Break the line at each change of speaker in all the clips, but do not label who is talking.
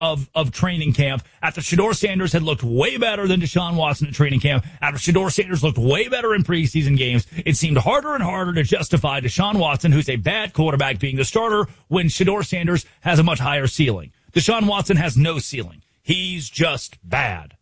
of training camp, after Shedeur Sanders had looked way better than Deshaun Watson at training camp, after Shedeur Sanders looked way better in preseason games, it seemed harder and harder to justify Deshaun Watson, who's a bad quarterback, being the starter when Shedeur Sanders has a much higher ceiling. Deshaun Watson has no ceiling. He's just bad.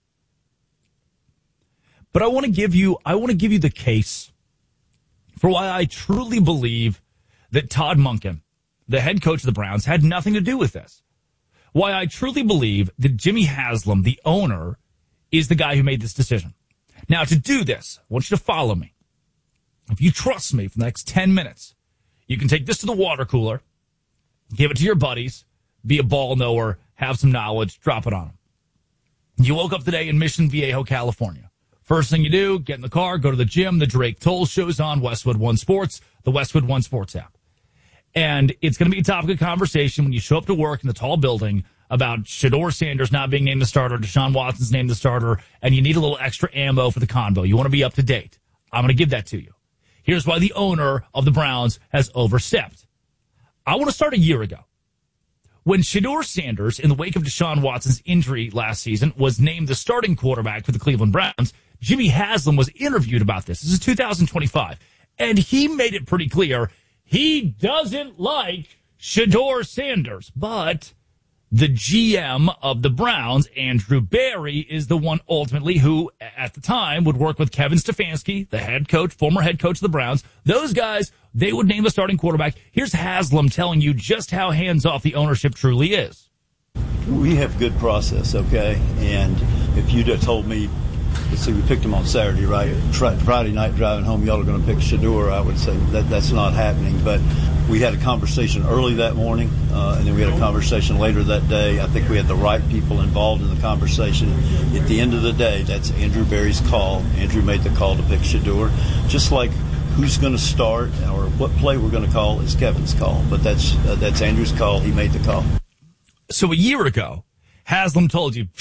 But I want to give you the case for why I truly believe that Todd Monken, the head coach of the Browns, had nothing to do with this. Why I truly believe that Jimmy Haslam, the owner, is the guy who made this decision. Now, to do this, I want you to follow me. If you trust me for the next 10 minutes, you can take this to the water cooler, give it to your buddies, be a ball knower, have some knowledge, drop it on them. You woke up today in Mission Viejo, California. First thing you do, get in the car, go to the gym. The Drake Toll Show's on Westwood One Sports, the Westwood One Sports app. And it's going to be a topic of conversation when you show up to work in the tall building about Shedeur Sanders not being named the starter, Deshaun Watson's named the starter, and you need a little extra ammo for the convo. You want to be up to date. I'm going to give that to you. Here's why the owner of the Browns has overstepped. I want to start a year ago. When Shedeur Sanders, in the wake of Deshaun Watson's injury last season, was named the starting quarterback for the Cleveland Browns, Jimmy Haslam was interviewed about this. This is 2025. And he made it pretty clear he doesn't like Shedeur Sanders. But the GM of the Browns, Andrew Berry, is the one ultimately who, at the time, would work with Kevin Stefanski, the head coach, former head coach of the Browns. Those guys, they would name the starting quarterback. Here's Haslam telling you just how hands-off the ownership truly is.
We have good process, okay? And if you'd have told me, let's see, we picked him on Saturday, right? Friday night driving home, y'all are going to pick Shedeur. I would say that's not happening. But we had a conversation early that morning, and then we had a conversation later that day. I think we had the right people involved in the conversation. At the end of the day, that's Andrew Berry's call. Andrew made the call to pick Shedeur. Just like who's going to start or what play we're going to call is Kevin's call. But that's Andrew's call. He made the call.
So a year ago, Haslam told you,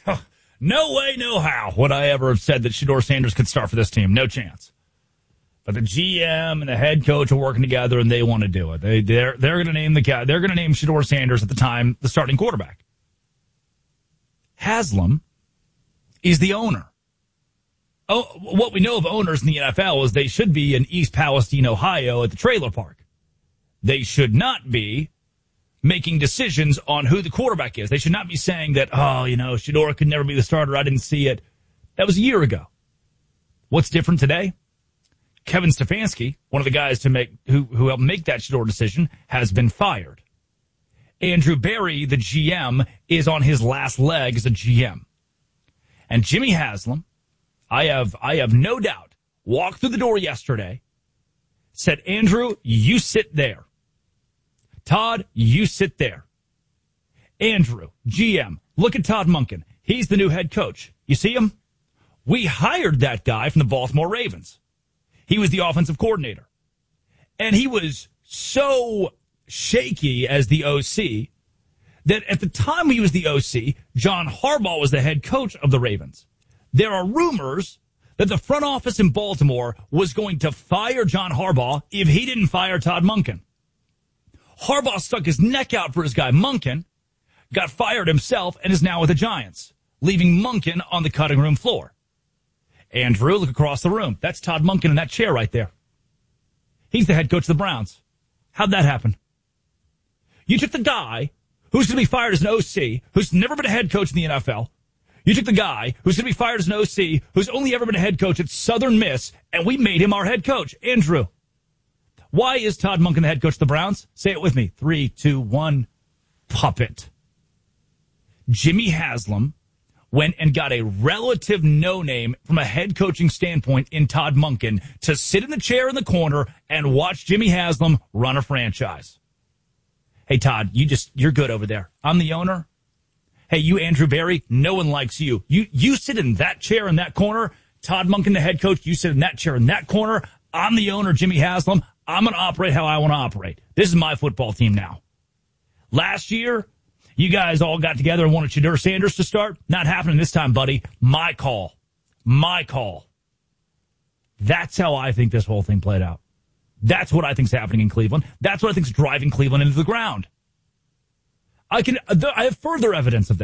no way, no how would I ever have said that Shedeur Sanders could start for this team. No chance. But the GM and the head coach are working together, and they want to do it. They're going to name the guy. They're going to name Shedeur Sanders at the time the starting quarterback. Haslam is the owner. Oh, what we know of owners in the NFL is they should be in East Palestine, Ohio, at the trailer park. They should not be making decisions on who the quarterback is. They should not be saying that, Shedeur could never be the starter. I didn't see it. That was a year ago. What's different today? Kevin Stefanski, one of the guys who helped make that Shedeur decision, has been fired. Andrew Berry, the GM, is on his last leg as a GM. And Jimmy Haslam, I have no doubt, walked through the door yesterday, said, Andrew, you sit there. Todd, you sit there. Andrew, GM, look at Todd Monken. He's the new head coach. You see him? We hired that guy from the Baltimore Ravens. He was the offensive coordinator. And he was so shaky as the OC that at the time he was the OC, John Harbaugh was the head coach of the Ravens. There are rumors that the front office in Baltimore was going to fire John Harbaugh if he didn't fire Todd Monken. Harbaugh stuck his neck out for his guy Monken, got fired himself, and is now with the Giants, leaving Monken on the cutting room floor. Andrew, look across the room. That's Todd Monken in that chair right there. He's the head coach of the Browns. How'd that happen? You took the guy who's going to be fired as an OC, who's never been a head coach in the NFL. You took the guy who's going to be fired as an OC, who's only ever been a head coach at Southern Miss, and we made him our head coach. Andrew, why is Todd Monken the head coach of the Browns? Say it with me. 3, 2, 1. Puppet. Jimmy Haslam went and got a relative no-name from a head coaching standpoint in Todd Monken to sit in the chair in the corner and watch Jimmy Haslam run a franchise. Hey, Todd, you're good over there. I'm the owner. Hey, you, Andrew Berry, no one likes you. You sit in that chair in that corner. Todd Monken, the head coach, you sit in that chair in that corner. I'm the owner, Jimmy Haslam. I'm going to operate how I want to operate. This is my football team now. Last year, you guys all got together and wanted Shedeur Sanders to start. Not happening this time, buddy. My call. My call. That's how I think this whole thing played out. That's what I think's happening in Cleveland. That's what I think's driving Cleveland into the ground. I have further evidence of this.